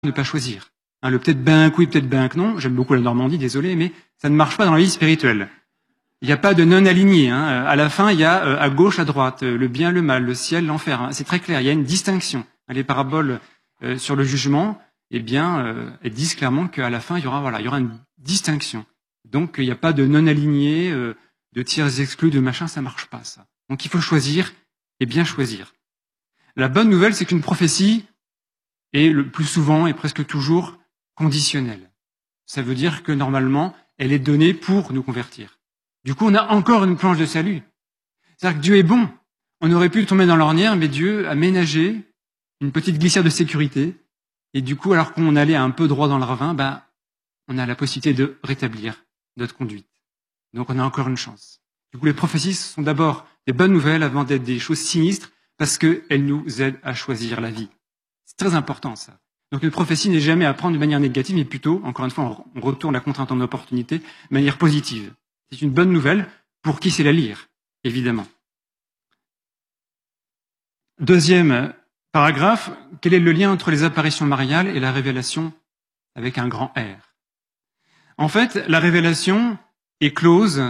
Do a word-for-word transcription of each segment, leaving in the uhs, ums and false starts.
ne pas choisir. Hein, le peut-être ben que oui, peut-être ben que non, j'aime beaucoup la Normandie, désolé, mais ça ne marche pas dans la vie spirituelle. Il n'y a pas de non-aligné. Hein. À la fin, il y a à gauche, à droite, le bien, le mal, le ciel, l'enfer. Hein. C'est très clair, il y a une distinction. Les paraboles euh, sur le jugement, eh bien, euh, elles disent clairement qu'à la fin, il y aura, voilà, il y aura une distinction. Donc, il n'y a pas de non-aligné, euh, de tiers exclus, de machin, ça marche pas, ça. Donc, il faut choisir et bien choisir. La bonne nouvelle, c'est qu'une prophétie est le plus souvent et presque toujours conditionnelle. Ça veut dire que normalement, elle est donnée pour nous convertir. Du coup, on a encore une planche de salut. C'est-à-dire que Dieu est bon. On aurait pu tomber dans l'ornière, mais Dieu a ménagé une petite glissière de sécurité. Et du coup, alors qu'on allait un peu droit dans le ravin, ben, on a la possibilité de rétablir notre conduite. Donc, on a encore une chance. Du coup, les prophéties sont d'abord des bonnes nouvelles avant d'être des choses sinistres, parce qu'elles nous aident à choisir la vie. C'est très important, ça. Donc, une prophétie n'est jamais à prendre de manière négative, mais plutôt, encore une fois, on retourne la contrainte en opportunité de manière positive. C'est une bonne nouvelle pour qui sait la lire, évidemment. Deuxième paragraphe, quel est le lien entre les apparitions mariales et la révélation avec un grand R? En fait, la révélation est close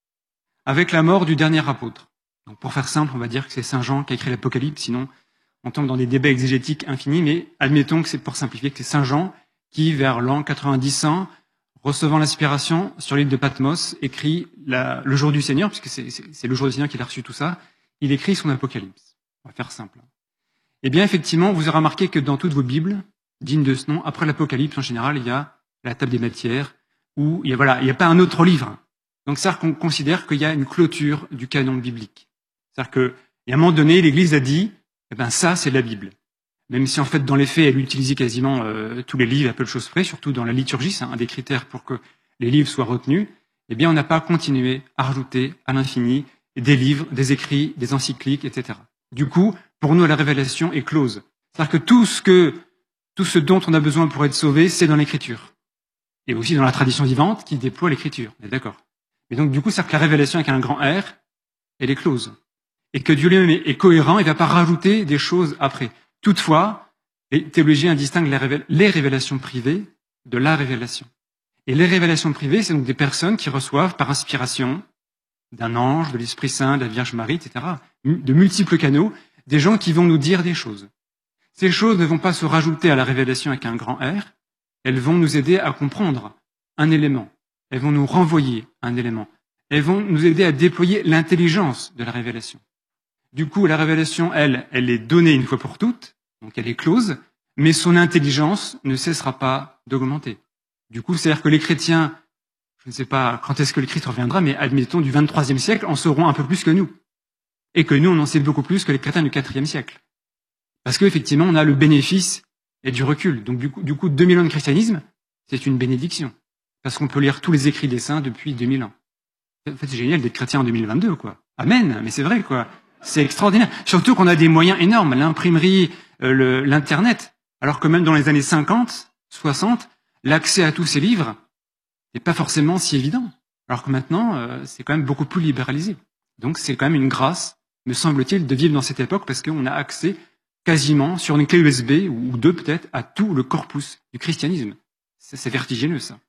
avec la mort du dernier apôtre. Donc, pour faire simple, on va dire que c'est Saint Jean qui a écrit l'Apocalypse, sinon on tombe dans des débats exégétiques infinis, mais admettons que c'est pour simplifier que c'est Saint Jean qui, vers l'an quatre-vingt-dix cent, recevant l'inspiration sur l'île de Patmos, écrit la, le jour du Seigneur, puisque c'est, c'est, c'est le jour du Seigneur qu'il a reçu tout ça, il écrit son Apocalypse. On va faire simple. Eh bien, effectivement, vous aurez remarqué que dans toutes vos Bibles, dignes de ce nom, après l'Apocalypse, en général, il y a la table des matières, où il y a, voilà, il n'y a pas un autre livre. Donc, c'est-à-dire qu'on considère qu'il y a une clôture du canon biblique. C'est-à-dire qu'à un moment donné, l'Église a dit, eh ben ça, c'est la Bible. Même si en fait, dans les faits, elle utilisait quasiment euh, tous les livres à peu de choses près, surtout dans la liturgie, c'est un des critères pour que les livres soient retenus, eh bien, on n'a pas continué à rajouter à l'infini des livres, des écrits, des encycliques, et cetera. Du coup, pour nous, la révélation est close. C'est-à-dire que tout ce que, tout ce dont on a besoin pour être sauvé, c'est dans l'Écriture. Et aussi dans la tradition vivante qui déploie l'Écriture. On est d'accord. Mais donc, du coup, c'est-à-dire que la révélation avec un grand R, elle est close. Et que Dieu lui-même est cohérent, il ne va pas rajouter des choses après. Toutefois, les théologiens distinguent les révélations privées de la révélation. Et les révélations privées, c'est donc des personnes qui reçoivent par inspiration d'un ange, de l'Esprit Saint, de la Vierge Marie, et cetera, de multiples canaux, des gens qui vont nous dire des choses. Ces choses ne vont pas se rajouter à la révélation avec un grand R, elles vont nous aider à comprendre un élément. Elles vont nous renvoyer un élément. Elles vont nous aider à déployer l'intelligence de la révélation. Du coup, la révélation, elle, elle est donnée une fois pour toutes, donc elle est close, mais son intelligence ne cessera pas d'augmenter. Du coup, c'est-à-dire que les chrétiens, je ne sais pas quand est-ce que le Christ reviendra, mais admettons du vingt-troisième siècle, en sauront un peu plus que nous. Et que nous, on en sait beaucoup plus que les chrétiens du quatrième siècle. Parce qu'effectivement, on a le bénéfice et du recul. Donc du coup, du coup, deux mille ans de christianisme, c'est une bénédiction. Parce qu'on peut lire tous les écrits des saints depuis deux mille ans. En fait, c'est génial d'être chrétien en deux mille vingt-deux, quoi. Amen, mais c'est vrai, quoi. C'est extraordinaire. Surtout qu'on a des moyens énormes, l'imprimerie, euh, le, l'internet. Alors que même dans les années cinquante, soixante, l'accès à tous ces livres n'est pas forcément si évident. Alors que maintenant, euh, c'est quand même beaucoup plus libéralisé. Donc c'est quand même une grâce, me semble-t-il, de vivre dans cette époque parce qu'on a accès quasiment sur une clé U S B, ou deux peut-être, à tout le corpus du christianisme. C'est, c'est vertigineux, ça.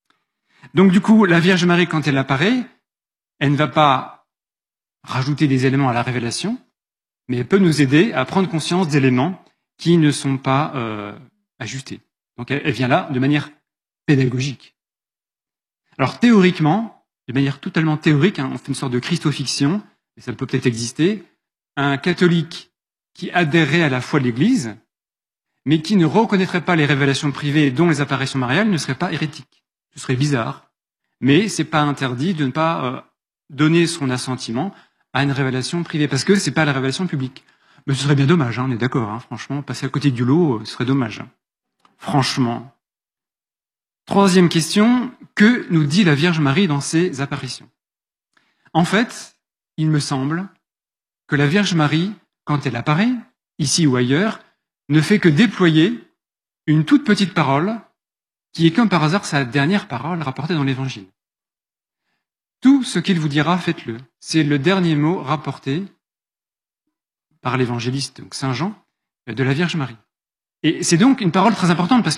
Donc du coup, la Vierge Marie, quand elle apparaît, elle ne va pas rajouter des éléments à la révélation, mais elle peut nous aider à prendre conscience d'éléments qui ne sont pas euh, ajustés. Donc elle, elle vient là de manière pédagogique. Alors théoriquement, de manière totalement théorique, hein, on fait une sorte de christofiction, et ça peut peut-être exister, un catholique qui adhérerait à la foi de l'Église, mais qui ne reconnaîtrait pas les révélations privées dont les apparitions mariales, ne serait pas hérétique. Ce serait bizarre, mais c'est pas interdit de ne pas euh, donner son assentiment à une révélation privée, parce que c'est pas la révélation publique. Mais ce serait bien dommage, hein, on est d'accord, hein, franchement, passer à côté du lot, ce serait dommage. Franchement. Troisième question, que nous dit la Vierge Marie dans ses apparitions? En fait, il me semble que la Vierge Marie, quand elle apparaît, ici ou ailleurs, ne fait que déployer une toute petite parole qui est comme par hasard sa dernière parole rapportée dans l'Évangile. Tout ce qu'il vous dira, faites-le. C'est le dernier mot rapporté par l'évangéliste, donc Saint Jean, de la Vierge Marie. Et c'est donc une parole très importante parce